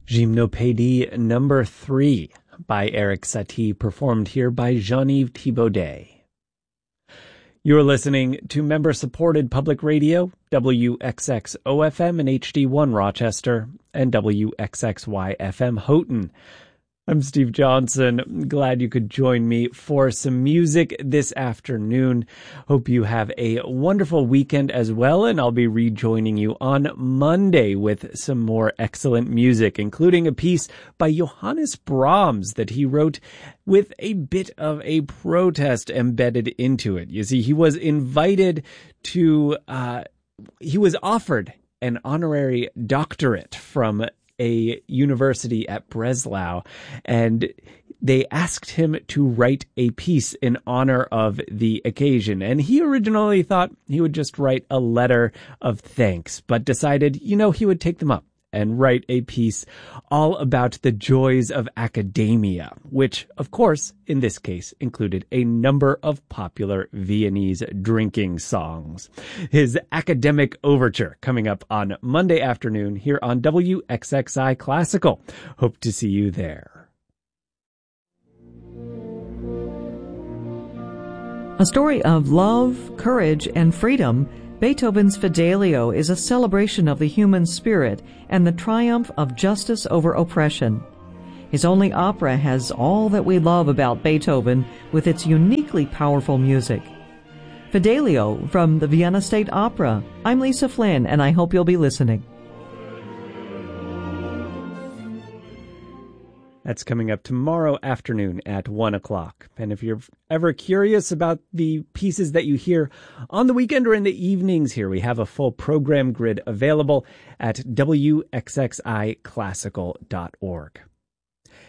Gymnopédie number 3 by Eric Satie, performed here by Jean-Yves Thibaudet. You're listening to member-supported public radio, WXXO-FM and HD1 Rochester, and WXXY-FM Houghton. I'm Steve Johnson. Glad you could join me for some music this afternoon. Hope you have a wonderful weekend as well, and I'll be rejoining you on Monday with some more excellent music, including a piece by Johannes Brahms that he wrote with a bit of a protest embedded into it. You see, he was offered an honorary doctorate from a university at Breslau, and they asked him to write a piece in honor of the occasion. And he originally thought he would just write a letter of thanks, but decided, he would take them up and write a piece all about the joys of academia, which, of course, in this case, included a number of popular Viennese drinking songs. His academic overture coming up on Monday afternoon here on WXXI Classical. Hope to see you there. A story of love, courage, and freedom, Beethoven's Fidelio is a celebration of the human spirit and the triumph of justice over oppression. His only opera has all that we love about Beethoven with its uniquely powerful music. Fidelio from the Vienna State Opera. I'm Lisa Flynn, and I hope you'll be listening. That's coming up tomorrow afternoon at 1 o'clock. And if you're ever curious about the pieces that you hear on the weekend or in the evenings here, we have a full program grid available at WXXIClassical.org.